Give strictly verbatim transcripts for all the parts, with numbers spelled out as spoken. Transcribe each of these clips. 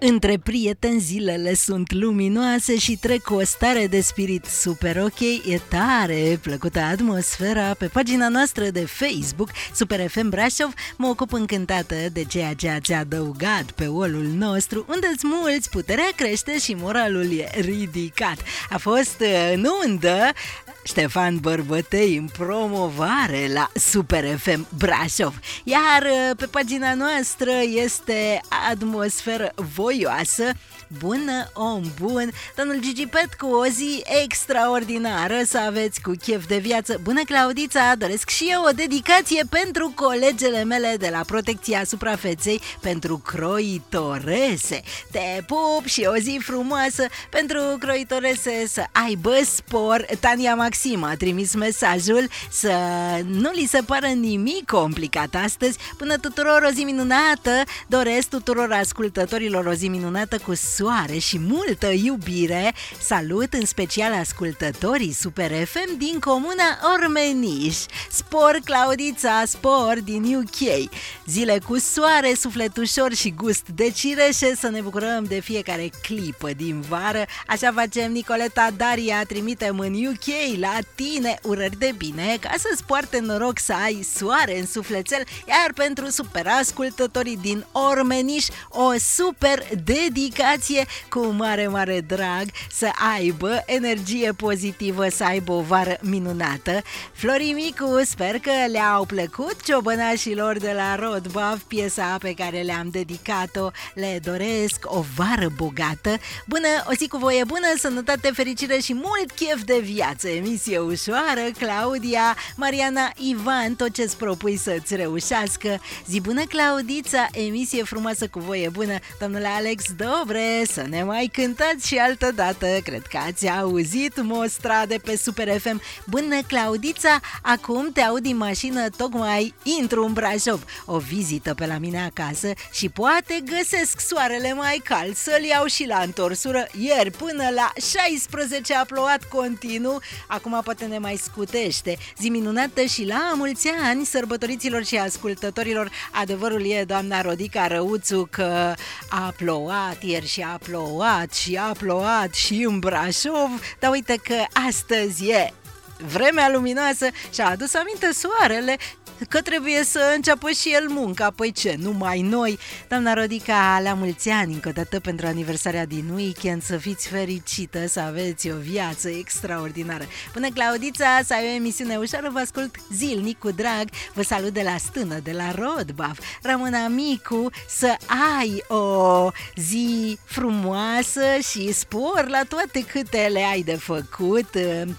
Între prieteni zilele sunt luminoase și trec cu o stare de spirit super ok. E tare plăcută atmosfera pe pagina noastră de Facebook Super F M Brașov. Mă ocup încântată de ceea ce ați adăugat pe wall-ul nostru, unde-s mulți, puterea crește și moralul e ridicat. A fost în undă Ștefan Bărbătei în promovare la Super F M Brașov. Iar pe pagina noastră este atmosferă voioasă. Bună, om bun, domnul Gigi Pet cu o zi extraordinară, să aveți cu chef de viață. Bună, Claudița, doresc și eu o dedicație pentru colegele mele de la Protecția Suprafeței, pentru croitorese. Te pup și o zi frumoasă pentru croitorese, să aibă spor. Tania Maxim a trimis mesajul să nu li se pară nimic complicat astăzi. Până tuturor o zi minunată, doresc tuturor ascultătorilor o zi minunată cu soare și multă iubire. Salut în special ascultătorii Super F M din comuna Ormeniș. Spor, Claudița, spor din U K. Zile cu soare, suflet ușor și gust de cireșe, să ne bucurăm de fiecare clipă din vară. Așa facem, Nicoleta Daria, trimitem în U K la tine urări de bine, ca să-ți poarte noroc să ai soare în sufletel. Iar pentru super ascultătorii din Ormeniș, o super dedicație cu mare, mare drag, să aibă energie pozitivă, să aibă o vară minunată. Florii Micu, sper că le-au plăcut ciobănașilor de la Rodbav piesa pe care le-am dedicat-o. Le doresc o vară bogată, bună, o zi cu voie bună, sănătate, fericire și mult chef de viață. Emisie ușoară, Claudia, Mariana, Ivan, tot ce-ți propui să-ți reușească. Zi bună, Claudița, emisie frumoasă cu voie bună. Domnule Alex Dobre, să ne mai cântați și altă dată. Cred că ați auzit mostra de pe Super F M. Bună, Claudița, acum te aud din mașină, tocmai intru în Brașov. O vizită pe la mine acasă și poate găsesc soarele mai cald, să-l iau și la întorsură. Ieri până la șaisprezece a plouat continuu, acum poate ne mai scutește. Zi minunată și la mulți ani sărbătoriților și ascultătorilor. Adevărul e, doamna Rodica Răuțu, că a plouat ieri și a plouat și a plouat și în Brașov, dar uite că astăzi e vremea luminoasă și a adus aminte soarele că trebuie să înceapă și el munca. Păi ce, numai noi. Doamna Rodica, la mulți ani încă o dată pentru aniversarea din weekend, să fiți fericită, să aveți o viață extraordinară. Până, Claudița, să ai o emisiune ușoară, vă ascult zilnic cu drag. Vă salut de la Stână, de la Rodbav. Rămână Micu, să ai o zi frumoasă și spor la toate câte le ai de făcut.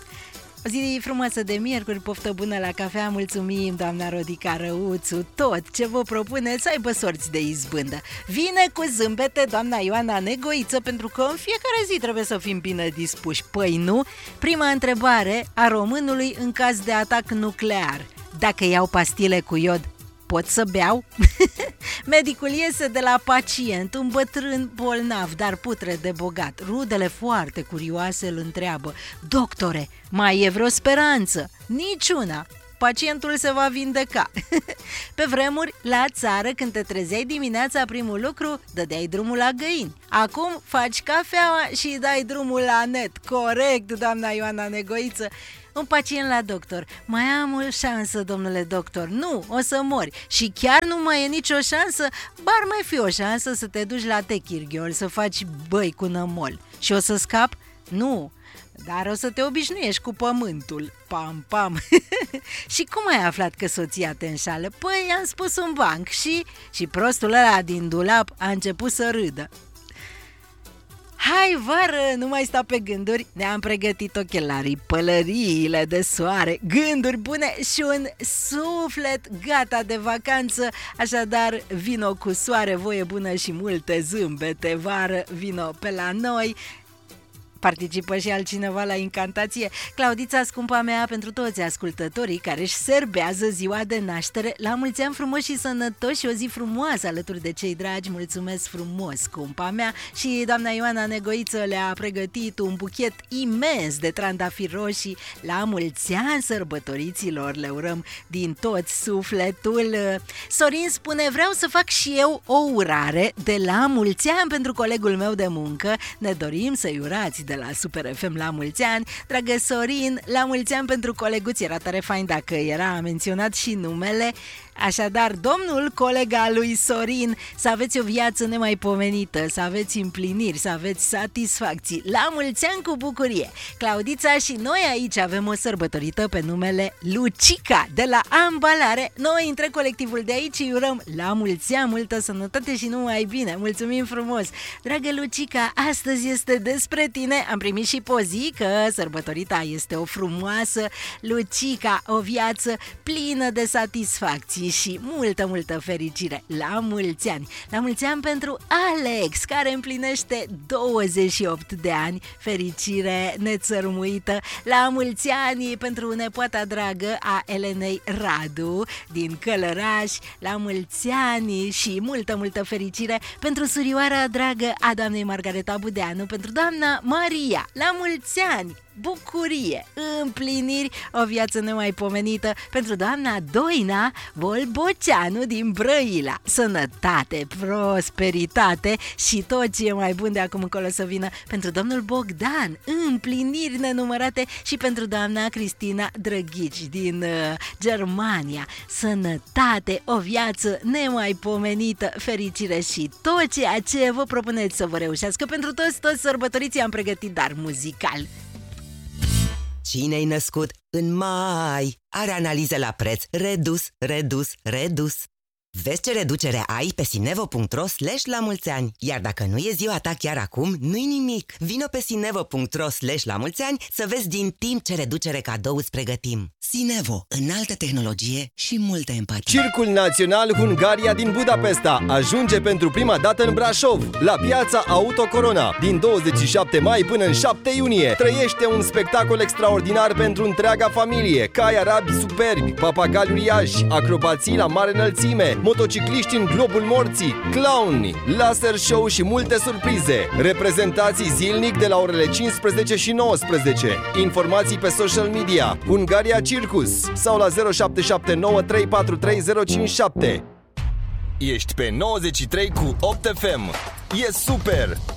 O zi frumoasă de miercuri, poftă bună la cafea, mulțumim, doamna Rodica Răuțu, tot ce vă propune să aibă sorți de izbândă. Vine cu zâmbete doamna Ioana Negoiță, pentru că în fiecare zi trebuie să fim bine dispuși. Păi nu? Prima întrebare a românului în caz de atac nuclear: dacă iau pastile cu iod, pot să beau? Medicul iese de la pacient, un bătrân bolnav, dar putre de bogat. Rudele foarte curioase îl întreabă: doctore, mai e vreo speranță? Niciuna. Pacientul se va vindeca. Pe vremuri, la țară, când te trezeai dimineața, primul lucru, dădeai drumul la găini. Acum faci cafeaua și dai drumul la net. Corect, doamna Ioana Negoiță. Un pacient la doctor: mai am o șansă, domnule doctor? Nu, o să mori. Și chiar nu mai e nicio șansă? Bar mai fi o șansă să te duci la Techirghiol, să faci băi cu nămol. Și o să scap? Nu, dar o să te obișnuiești cu pământul. Pam, pam. Și cum ai aflat că soția te înșală? Păi, i-am spus un banc și... Și prostul ăla din dulap a început să râdă. Hai vară, nu mai sta pe gânduri, ne-am pregătit ochelarii, pălăriile de soare, gânduri bune și un suflet gata de vacanță. Așadar, vino cu soare, voie bună și multe zâmbete, vară, vino pe la noi. Participă și altcineva la incantație. Claudița, scumpa mea, pentru toți ascultătorii care își serbează ziua de naștere, la mulți ani frumoși și sănătoși și o zi frumoasă alături de cei dragi. Mulțumesc frumos, scumpa mea. Și doamna Ioana Negoiță le-a pregătit un buchet imens de trandafiri roșii. La mulți ani sărbătoriților le urăm din tot sufletul. Sorin spune: vreau să fac și eu o urare de la mulți ani pentru colegul meu de muncă. Ne dorim să-i urați de la Super F M la mulți ani. Dragă Sorin, la mulți ani pentru coleguț. Era tare fain dacă era menționat și numele. Așadar, domnul colega lui Sorin, să aveți o viață nemaipomenită, să aveți împliniri, să aveți satisfacții. La mulți ani cu bucurie! Claudița, și noi aici avem o sărbătorită pe numele Lucica de la Ambalare. Noi, între colectivul de aici, îi urăm la mulți ani, multă sănătate și numai bine. Mulțumim frumos! Dragă Lucica, astăzi este despre tine. Am primit și pozică, sărbătorita este o frumoasă Lucica, o viață plină de satisfacții și multă, multă fericire. La mulți ani! La mulți ani pentru Alex, care împlinește douăzeci și opt de ani. Fericire nețărmuită. La mulți ani pentru nepoata dragă a Elenei Radu din Călăraș. La mulți ani și multă, multă fericire pentru surioara dragă a doamnei Margareta Budeanu, pentru doamna Maria. La mulți ani! Bucurie, împliniri, o viață nemaipomenită pentru doamna Doina Bolboceanu din Brăila. Sănătate, prosperitate și tot ce e mai bun de acum încolo să vină pentru domnul Bogdan. Împliniri nenumărate și pentru doamna Cristina Drăghici din uh, Germania. Sănătate, o viață nemaipomenită, fericire și tot ceea ce vă propuneți să vă reușească. Pentru toți, toți sărbătoriții am pregătit dar muzical. Cine-i născut în mai are analiză la preț redus, redus, redus. Vezi ce reducere ai pe sinevo punct ro slash la mulți ani. Iar dacă nu e ziua ta chiar acum, nu-i nimic. Vino pe sinevo punct ro slash la mulți ani să vezi din timp ce reducere cadou îți pregătim. Sinevo, înaltă tehnologie și multă empatie. Circul Național Hungaria din Budapesta ajunge pentru prima dată în Brașov, la piața Auto Corona. Din douăzeci și șapte mai până în șapte iunie, trăiește un spectacol extraordinar pentru întreaga familie. Cai arabi superbi, papagali uriași, acrobații la mare înălțime, motocicliști în globul morții, clowni, laser show și multe surprize. Reprezentații zilnic de la orele cincisprezece și nouăsprezece. Informații pe social media Hungaria Circus sau la zero șapte șapte nouă trei patru trei zero cinci șapte. Ești pe nouăzeci și trei cu opt F M. E super!